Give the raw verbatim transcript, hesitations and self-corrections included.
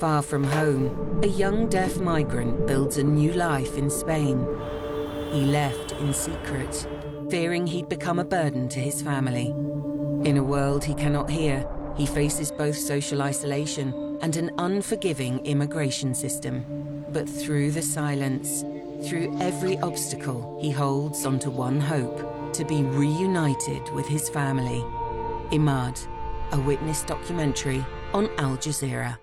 Far from home, a young deaf migrant builds a new life in Spain. He left in secret, fearing he'd become a burden to his family. In a world he cannot hear, he faces both social isolation and an unforgiving immigration system. But through the silence, through every obstacle, he holds onto one hope: to be reunited with his family. Imad, a witness documentary on Al Jazeera.